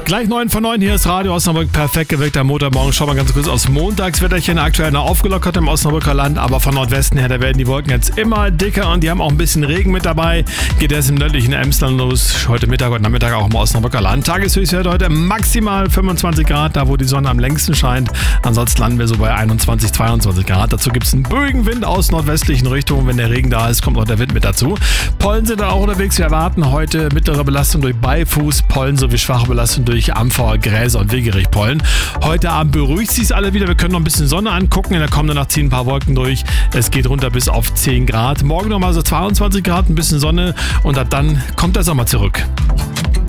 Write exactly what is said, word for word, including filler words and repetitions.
Gleich neun von neun, hier ist Radio Osnabrück, perfekt geweckt am Montagmorgen. Schauen wir ganz kurz aufs Montagswetterchen. Aktuell noch aufgelockert im Osnabrücker Land, aber von Nordwesten her, da werden die Wolken jetzt immer dicker und die haben auch ein bisschen Regen mit dabei. Geht erst im nördlichen Emsland los, heute Mittag und Nachmittag auch im Osnabrücker Land. Tageshöchstwert heute maximal fünfundzwanzig Grad, da wo die Sonne am längsten scheint. Ansonsten landen wir so bei einundzwanzig, zweiundzwanzig Grad. Dazu gibt es einen böigen Wind aus nordwestlichen Richtungen. Wenn der Regen da ist, kommt auch der Wind mit dazu. Pollen sind da auch unterwegs. Wir erwarten heute mittlere Belastung durch Beifußpollen sowie schwache Belastung durch Ampfer, Gräser und Wegerichtpollen. Heute Abend beruhigt sich alle wieder. Wir können noch ein bisschen Sonne angucken. In der kommenden Nacht ziehen ein paar Wolken durch. Es geht runter bis auf zehn Grad. Morgen nochmal so zweiundzwanzig Grad, ein bisschen Sonne und ab dann kommt der Sommer zurück.